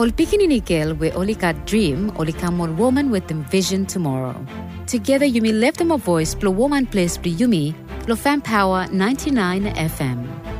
Ol pikininikil we olika dream olika mon woman with envision tomorrow. Together you may lift them a voice plo woman place plo yumi plo fan power 99 FM.